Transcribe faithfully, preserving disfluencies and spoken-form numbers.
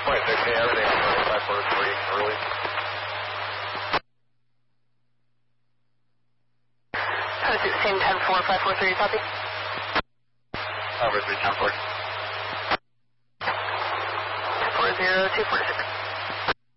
twenty-six, hey, everything on five four three, early. ten sixteen, ten four, five four three, copy. Over three, ten four. four zero, two four six.